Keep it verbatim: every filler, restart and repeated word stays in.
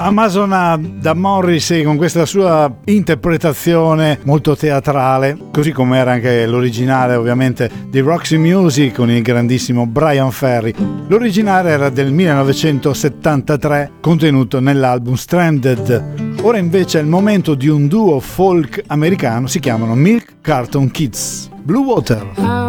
Amazona da Morrissey con questa sua interpretazione molto teatrale, così come era anche l'originale ovviamente di Roxy Music con il grandissimo Brian Ferry. L'originale era del millenovecentosettantatré, contenuto nell'album Stranded. Ora invece è il momento di un duo folk americano, si chiamano Milk Carton Kids. Blue Water.